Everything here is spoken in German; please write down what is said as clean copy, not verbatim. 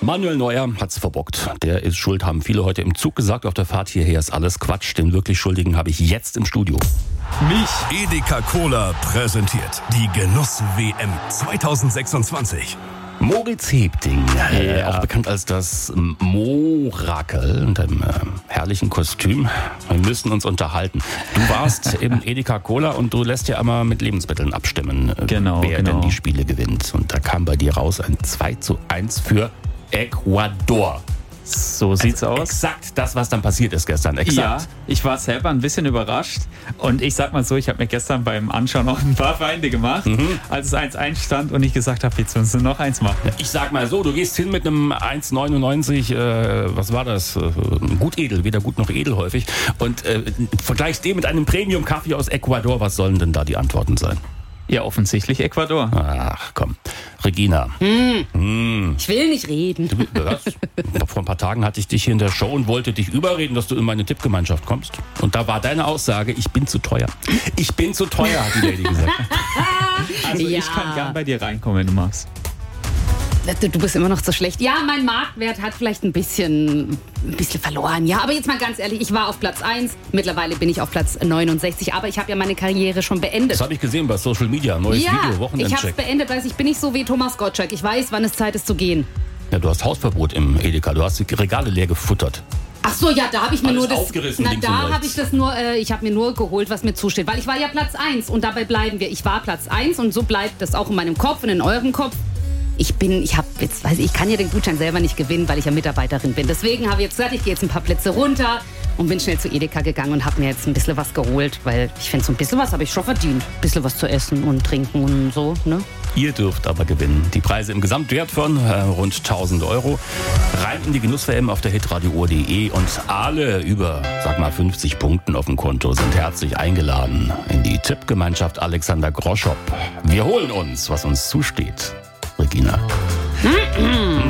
Manuel Neuer hat's verbockt. Der ist schuld, haben viele heute im Zug gesagt. Auf der Fahrt hierher ist alles Quatsch. Den wirklich Schuldigen habe ich jetzt im Studio. Edeka Cola präsentiert die Genuss-WM 2026. Moritz Hebding, auch bekannt als das Morakel in einem herrlichen Kostüm. Wir müssen uns unterhalten. Du warst im Edeka Cola und du lässt ja immer mit Lebensmitteln abstimmen, wer denn die Spiele gewinnt. Und da kam bei dir raus ein 2:1 für Ecuador. So sieht's aus. Exakt das, was dann passiert ist gestern. Exakt. Ja, ich war selber ein bisschen überrascht. Und ich sag mal so, ich habe mir gestern beim Anschauen noch ein paar Feinde gemacht, als es 1:1 stand und ich gesagt habe, jetzt müssen wir noch eins machen. Ich sag mal so, du gehst hin mit einem 1,99, was war das? Gut edel, weder gut noch edel häufig. Und vergleichst den mit einem Premium-Kaffee aus Ecuador. Was sollen denn da die Antworten sein? Ja, offensichtlich Ecuador. Ach komm, Regina. Ich will nicht reden. Vor ein paar Tagen hatte ich dich hier in der Show und wollte dich überreden, dass du in meine Tippgemeinschaft kommst. Und da war deine Aussage, ich bin zu teuer. Ich bin zu teuer, hat die Lady gesagt. Also ich kann gern bei dir reinkommen, wenn du magst. Du bist immer noch so schlecht. Ja, mein Marktwert hat vielleicht ein bisschen verloren. Ja, aber jetzt mal ganz ehrlich, ich war auf Platz 1. Mittlerweile bin ich auf Platz 69. Aber ich habe ja meine Karriere schon beendet. Das habe ich gesehen bei Social Media. Neues Video, Wochenendcheck. Ich habe es beendet, weil ich bin nicht so wie Thomas Gottschalk. Ich weiß, wann es Zeit ist zu gehen. Ja, du hast Hausverbot im Edeka. Du hast die Regale leer gefuttert. Ach so, ja, da habe ich mir nur das. Ich habe mir nur geholt, was mir zusteht. Weil ich war ja Platz 1 und dabei bleiben wir. Ich war Platz 1 und so bleibt das auch in meinem Kopf und in eurem Kopf. Ich kann ja den Gutschein selber nicht gewinnen, weil ich ja Mitarbeiterin bin. Deswegen habe ich jetzt gesagt, ich gehe jetzt ein paar Plätze runter und bin schnell zu Edeka gegangen und habe mir jetzt ein bisschen was geholt, weil ich finde, so ein bisschen was habe ich schon verdient. Ein bisschen was zu essen und trinken und so, ne? Ihr dürft aber gewinnen. Die Preise im Gesamtwert von rund 1.000 €. Rein in die Genuss-WM auf der hitradiouhr.de und alle über, 50 Punkten auf dem Konto sind herzlich eingeladen in die Tippgemeinschaft Alexander Groschop. Wir holen uns, was uns zusteht. Regina.